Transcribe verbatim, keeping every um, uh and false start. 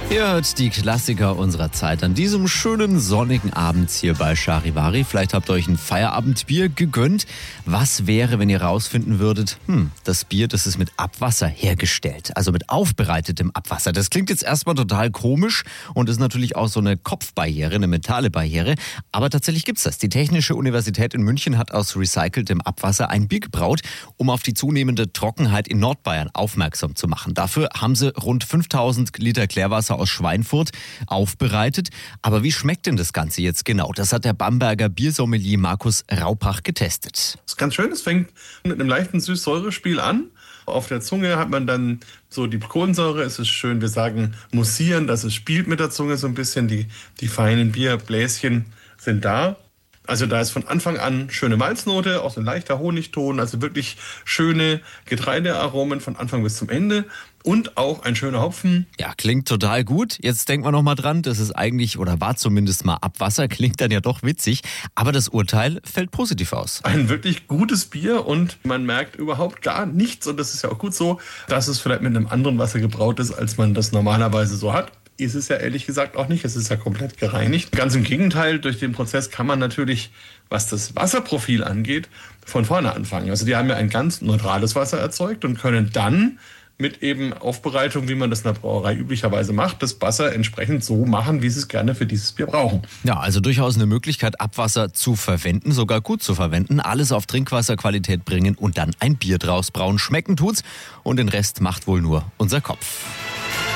Ihr hört die Klassiker unserer Zeit an diesem schönen sonnigen Abend hier bei Charivari. Vielleicht habt ihr euch ein Feierabendbier gegönnt. Was wäre, wenn ihr rausfinden würdet, hm, das Bier, das ist mit Abwasser hergestellt, also mit aufbereitetem Abwasser. Das klingt jetzt erstmal total komisch und ist natürlich auch so eine Kopfbarriere, eine mentale Barriere. Aber tatsächlich gibt's das. Die Technische Universität in München hat aus recyceltem Abwasser ein Bier gebraut, um auf die zunehmende Trockenheit in Nordbayern aufmerksam zu machen. Dafür haben sie rund fünftausend Liter Klärwasser aus Schweinfurt aufbereitet. Aber wie schmeckt denn das Ganze jetzt genau? Das hat der Bamberger Biersommelier Markus Raupach getestet. Das ist ganz schön, es fängt mit einem leichten Süß-Säure-Spiel an. Auf der Zunge hat man dann so die Kohlensäure, es ist schön, wir sagen mussieren, dass es spielt mit der Zunge so ein bisschen, die, die feinen Bierbläschen sind da. Also da ist von Anfang an schöne Malznote, auch so ein leichter Honigton, also wirklich schöne Getreidearomen von Anfang bis zum Ende und auch ein schöner Hopfen. Ja, klingt total gut. Jetzt denken wir noch mal dran, das ist eigentlich oder war zumindest mal Abwasser, klingt dann ja doch witzig, aber das Urteil fällt positiv aus. Ein wirklich gutes Bier und man merkt überhaupt gar nichts und das ist ja auch gut so, dass es vielleicht mit einem anderen Wasser gebraut ist, als man das normalerweise so hat. Ist es ja ehrlich gesagt auch nicht. Es ist ja komplett gereinigt. Ganz im Gegenteil, durch den Prozess kann man natürlich, was das Wasserprofil angeht, von vorne anfangen. Also die haben ja ein ganz neutrales Wasser erzeugt und können dann mit eben Aufbereitung, wie man das in der Brauerei üblicherweise macht, das Wasser entsprechend so machen, wie sie es gerne für dieses Bier brauchen. Ja, also durchaus eine Möglichkeit, Abwasser zu verwenden, sogar gut zu verwenden, alles auf Trinkwasserqualität bringen und dann ein Bier draus brauen. Schmecken tut's und den Rest macht wohl nur unser Kopf.